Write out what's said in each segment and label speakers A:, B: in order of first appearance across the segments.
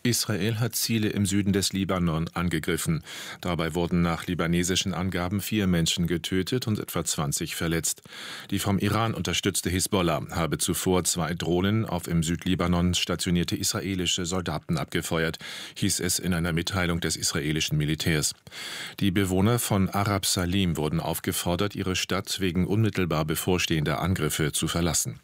A: Israel hat Ziele im Süden des Libanon angegriffen. Dabei wurden nach libanesischen Angaben 4 Menschen getötet und etwa 20 verletzt. Die vom Iran unterstützte Hisbollah habe zuvor 2 Drohnen auf im Südlibanon stationierte israelische Soldaten abgefeuert, hieß es in einer Mitteilung des israelischen Militärs. Die Bewohner von Arab Salim wurden aufgefordert, ihre Stadt wegen unmittelbar bevorstehender Angriffe zu verlassen.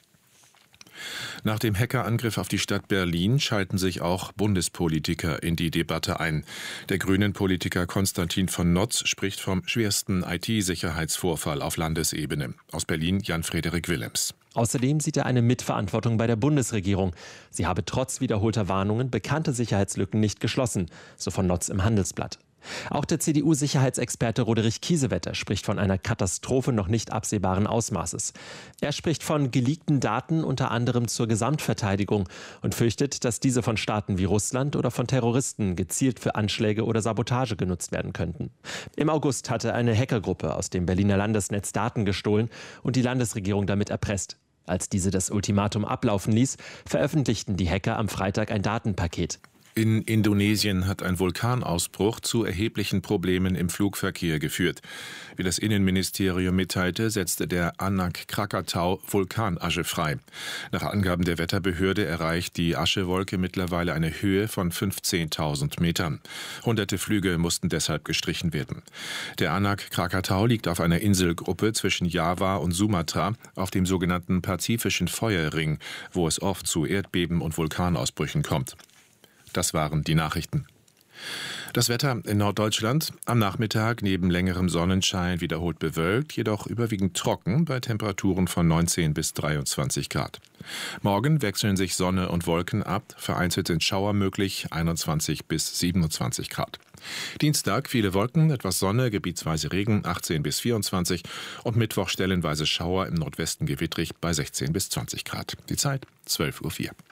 A: Nach dem Hackerangriff auf die Stadt Berlin schalten sich auch Bundespolitiker in die Debatte ein. Der Grünen-Politiker Konstantin von Notz spricht vom schwersten IT-Sicherheitsvorfall auf Landesebene. Aus Berlin Jan-Frederik Willems.
B: Außerdem sieht er eine Mitverantwortung bei der Bundesregierung. Sie habe trotz wiederholter Warnungen bekannte Sicherheitslücken nicht geschlossen, so von Notz im Handelsblatt. Auch der CDU-Sicherheitsexperte Roderich Kiesewetter spricht von einer Katastrophe noch nicht absehbaren Ausmaßes. Er spricht von geleakten Daten unter anderem zur Gesamtverteidigung und fürchtet, dass diese von Staaten wie Russland oder von Terroristen gezielt für Anschläge oder Sabotage genutzt werden könnten. Im August hatte eine Hackergruppe aus dem Berliner Landesnetz Daten gestohlen und die Landesregierung damit erpresst. Als diese das Ultimatum ablaufen ließ, veröffentlichten die Hacker am Freitag ein Datenpaket.
A: In Indonesien hat ein Vulkanausbruch zu erheblichen Problemen im Flugverkehr geführt. Wie das Innenministerium mitteilte, setzte der Anak Krakatau Vulkanasche frei. Nach Angaben der Wetterbehörde erreicht die Aschewolke mittlerweile eine Höhe von 15.000 Metern. Hunderte Flüge mussten deshalb gestrichen werden. Der Anak Krakatau liegt auf einer Inselgruppe zwischen Java und Sumatra auf dem sogenannten Pazifischen Feuerring, wo es oft zu Erdbeben und Vulkanausbrüchen kommt. Das waren die Nachrichten. Das Wetter in Norddeutschland am Nachmittag neben längerem Sonnenschein wiederholt bewölkt, jedoch überwiegend trocken bei Temperaturen von 19 bis 23 Grad. Morgen wechseln sich Sonne und Wolken ab, vereinzelt sind Schauer möglich, 21 bis 27 Grad. Dienstag viele Wolken, etwas Sonne, gebietsweise Regen, 18 bis 24 und Mittwoch stellenweise Schauer, im Nordwesten gewittrig bei 16 bis 20 Grad. Die Zeit 12:04 Uhr.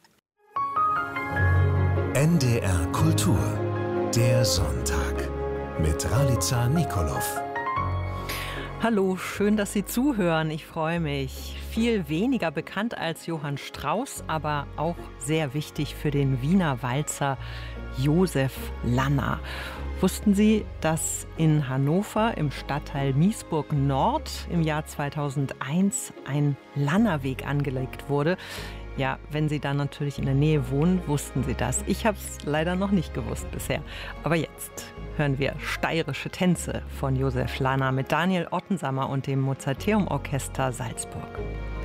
C: NDR Kultur, der Sonntag mit Ralica Nikolov.
D: Hallo, schön, dass Sie zuhören. Ich freue mich. Viel weniger bekannt als Johann Strauss, aber auch sehr wichtig für den Wiener Walzer Josef Lanner. Wussten Sie, dass in Hannover im Stadtteil Miesburg Nord im Jahr 2001 ein Lannerweg angelegt wurde? Ja, wenn Sie dann natürlich in der Nähe wohnen, wussten Sie das. Ich habe es leider noch nicht gewusst bisher. Aber jetzt hören wir steirische Tänze von Josef Lanner mit Daniel Ottensammer und dem Mozarteum Orchester Salzburg.